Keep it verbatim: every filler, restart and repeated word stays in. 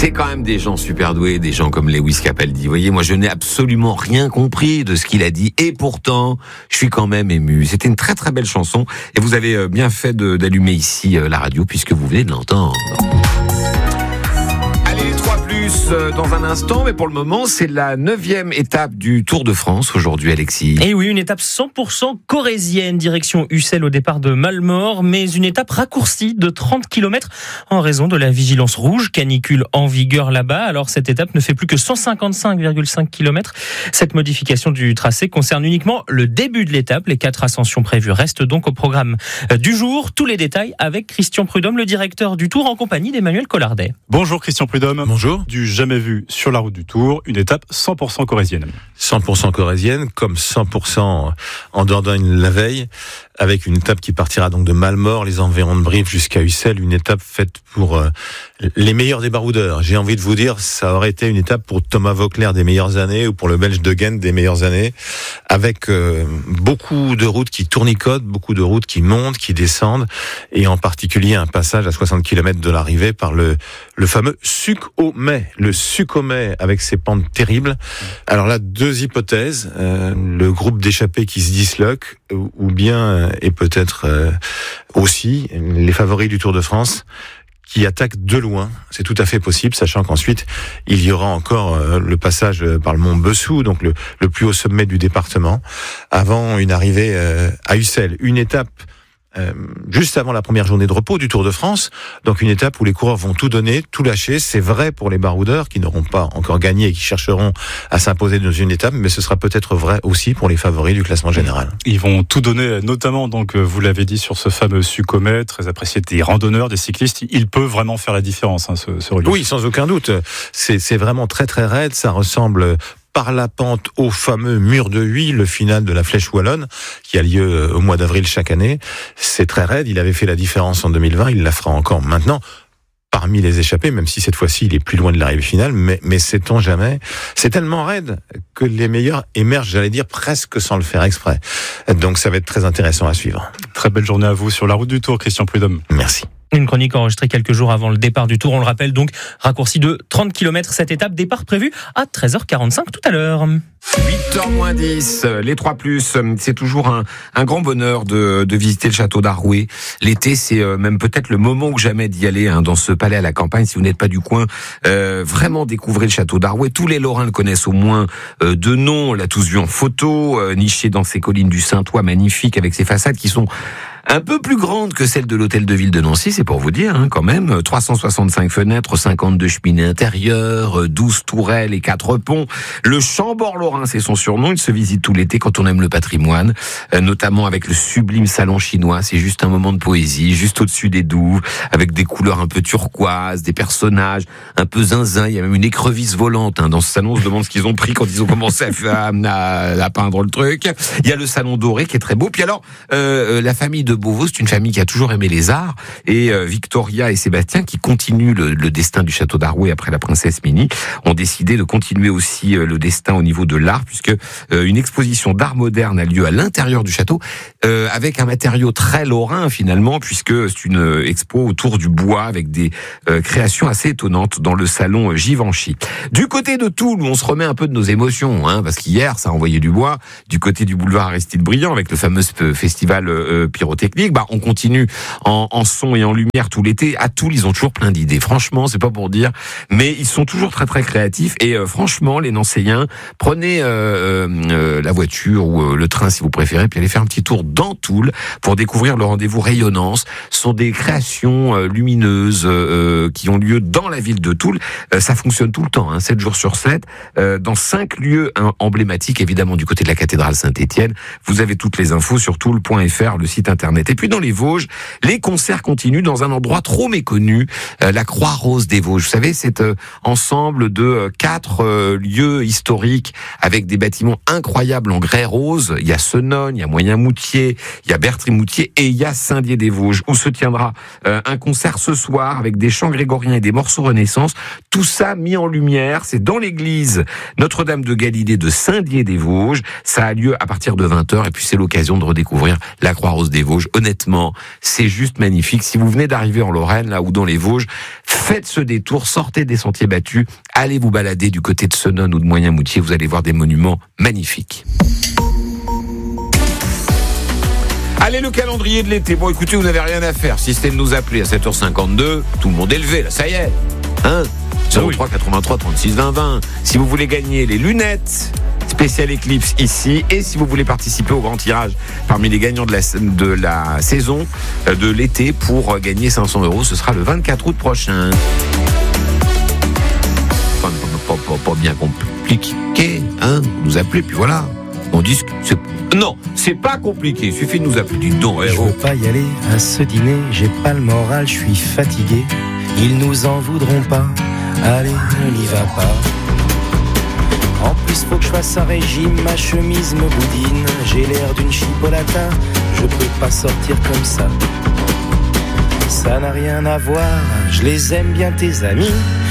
C'est quand même des gens super doués, des gens comme Lewis Capaldi. Vous voyez, moi je n'ai absolument rien compris de ce qu'il a dit, et pourtant, je suis quand même ému. C'était une très très belle chanson, et vous avez bien fait de, d'allumer ici la radio, puisque vous venez de l'entendre. Dans un instant, mais pour le moment, c'est la neuvième étape du Tour de France aujourd'hui, Alexis. Et oui, une étape cent pour cent corrézienne, direction Ussel au départ de Malmort, mais une étape raccourcie de trente kilomètres en raison de la vigilance rouge, canicule en vigueur là-bas. Alors cette étape ne fait plus que cent cinquante-cinq virgule cinq kilomètres. Cette modification du tracé concerne uniquement le début de l'étape. Les quatre ascensions prévues restent donc au programme du jour. Tous les détails avec Christian Prudhomme, le directeur du Tour, en compagnie d'Emmanuel Collardet. Bonjour Christian Prudhomme. Bonjour. Du jamais vu sur la route du Tour, une étape cent pour cent corrézienne. cent pour cent corrézienne, comme cent pour cent en Dordogne la veille, avec une étape qui partira donc de Malmort, les environs de Brive jusqu'à Ussel, une étape faite pour euh, les meilleurs des baroudeurs. J'ai envie de vous dire, ça aurait été une étape pour Thomas Voeckler des meilleures années, ou pour le Belge de Ghent des meilleures années, avec euh, beaucoup de routes qui tournicotent, beaucoup de routes qui montent, qui descendent, et en particulier un passage à soixante kilomètres de l'arrivée par le, le fameux Suc au Mai, le Suc au Mai avec ses pentes terribles. Alors là, deux hypothèses, euh, le groupe d'échappés qui se disloque, ou, ou bien, et peut-être euh, aussi, les favoris du Tour de France, qui attaquent de loin. C'est tout à fait possible, sachant qu'ensuite, il y aura encore euh, le passage par le mont Bessou, donc le, le plus haut sommet du département, avant une arrivée euh, à Ussel. Une étape euh, juste avant la première journée de repos du Tour de France, donc une étape où les coureurs vont tout donner, tout lâcher. C'est vrai pour les baroudeurs qui n'auront pas encore gagné et qui chercheront à s'imposer dans une étape, mais ce sera peut-être vrai aussi pour les favoris du classement général. Ils vont tout donner, notamment, donc vous l'avez dit, sur ce fameux Suc au Mai, très apprécié des randonneurs, des cyclistes. Il peut vraiment faire la différence, hein, ce, ce relief. Oui, sans aucun doute. C'est, c'est vraiment très très raide. Ça ressemble par la pente au fameux mur de Huy, le final de la Flèche Wallonne, qui a lieu au mois d'avril chaque année. C'est très raide. Il avait fait la différence en deux mille vingt. Il la fera encore maintenant. Parmi les échappés, même si cette fois-ci il est plus loin de l'arrivée finale, mais, mais sait-on jamais. C'est tellement raide que les meilleurs émergent, j'allais dire, presque sans le faire exprès. Donc ça va être très intéressant à suivre. Très belle journée à vous sur la route du Tour, Christian Prudhomme. Merci. Une chronique enregistrée quelques jours avant le départ du Tour, on le rappelle donc, raccourci de trente kilomètres cette étape, départ prévu à treize heures quarante-cinq tout à l'heure. huit heures moins dix, les trois plus, c'est toujours un, un grand bonheur de, de visiter le château d'Arouet. L'été, c'est même peut-être le moment ou jamais d'y aller, hein, dans ce palais à la campagne. Si vous n'êtes pas du coin, euh, vraiment découvrez le château d'Arouet. Tous les Lorrains le connaissent au moins euh, de nom, on l'a tous vu en photo, euh, niché dans ces collines du Saint-Ouen magnifiques avec ses façades qui sont un peu plus grande que celle de l'hôtel de ville de Nancy, c'est pour vous dire, hein, quand même. trois cent soixante-cinq fenêtres, cinquante-deux cheminées intérieures, douze tourelles et quatre ponts. Le Chambord Lorrain, c'est son surnom. Il se visite tout l'été quand on aime le patrimoine, euh, notamment avec le sublime salon chinois. C'est juste un moment de poésie, juste au-dessus des douves, avec des couleurs un peu turquoises, des personnages un peu zinzin. Il y a même une écrevisse volante, hein. Dans ce salon, on se demande ce qu'ils ont pris quand ils ont commencé à, à, à peindre le truc. Il y a le salon doré qui est très beau. Puis alors, euh, la famille de Beauvau, c'est une famille qui a toujours aimé les arts, et euh, Victoria et Sébastien, qui continuent le, le destin du château d'Arouet après la princesse Minnie, ont décidé de continuer aussi euh, le destin au niveau de l'art, puisque euh, une exposition d'art moderne a lieu à l'intérieur du château, euh, avec un matériau très lorrain finalement, puisque c'est une expo autour du bois avec des euh, créations assez étonnantes dans le salon Givenchy. Du côté de Toul, où on se remet un peu de nos émotions, hein, parce qu'hier ça a envoyé du bois, du côté du boulevard Aristide Briand avec le fameux festival euh, pyrotechnique. Bah, on continue en, en son et en lumière tout l'été. À Toul, ils ont toujours plein d'idées. Franchement, c'est pas pour dire, mais ils sont toujours très très créatifs. Et euh, franchement, les Nancéiens, prenez euh, euh, la voiture ou euh, le train si vous préférez, puis allez faire un petit tour dans Toul pour découvrir le rendez-vous Rayonnance. Ce sont des créations euh, lumineuses euh, qui ont lieu dans la ville de Toul. Euh, ça fonctionne tout le temps, hein, sept jours sur sept, euh, dans cinq lieux hein, emblématiques, évidemment du côté de la cathédrale Saint-Étienne. Vous avez toutes les infos sur toul point f r, le site internet. Et puis dans les Vosges, les concerts continuent dans un endroit trop méconnu, euh, la Croix-Rose des Vosges. Vous savez, c'est euh, ensemble de euh, quatre euh, lieux historiques avec des bâtiments incroyables en grès rose. Il y a Senogne, il y a Moyen-Moutier, il y a Bertry-Moutier et il y a Saint-Dié-des-Vosges, où se tiendra euh, un concert ce soir avec des chants grégoriens et des morceaux Renaissance. Tout ça mis en lumière, c'est dans l'église Notre-Dame de Galilée de Saint-Dié-des-Vosges. Ça a lieu à partir de vingt heures et puis c'est l'occasion de redécouvrir la Croix-Rose des Vosges. Honnêtement, c'est juste magnifique. Si vous venez d'arriver en Lorraine, là ou dans les Vosges, Faites ce détour, sortez des sentiers battus, allez vous balader du côté de Senones ou de Moyen-Moutier, vous allez voir des monuments magnifiques. Allez, le calendrier de l'été. Bon, écoutez, vous n'avez rien à faire. Si c'était de nous appeler à sept heures cinquante-deux, tout le monde est levé, là, ça y est. Hein zéro trois quatre-vingt-trois trente-six vingt vingt. Si vous voulez gagner les lunettes spécial Eclipse ici, et si vous voulez participer au grand tirage parmi les gagnants de la, de la saison de l'été pour gagner cinq cents euros, ce sera le vingt-quatre août prochain. Pas, pas, pas, pas bien compliqué, hein. Vous nous appelez, puis voilà. On dit que c'est... Non, c'est pas compliqué, il suffit de nous appeler. Dis donc, je veux pas y aller à ce dîner, j'ai pas le moral, je suis fatigué. Ils nous en voudront pas, allez, on n'y va pas. En plus, faut que je fasse un régime, ma chemise me boudine. J'ai l'air d'une chipolata, je peux pas sortir comme ça. Ça n'a rien à voir, je les aime bien tes amis.